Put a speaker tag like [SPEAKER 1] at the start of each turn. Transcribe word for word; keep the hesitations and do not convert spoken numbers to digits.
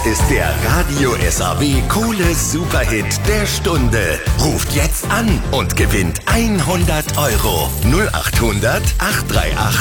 [SPEAKER 1] Das ist der Radio S A W Kohle Superhit der Stunde. Ruft jetzt an und gewinnt hundert Euro. null acht hundert, acht drei acht,